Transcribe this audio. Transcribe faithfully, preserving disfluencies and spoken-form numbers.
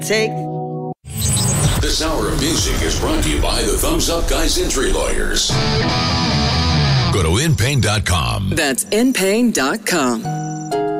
Take. This hour of music is brought to you by the Thumbs Up Guys Injury Lawyers. Go to in pain dot com. That's in pain dot com.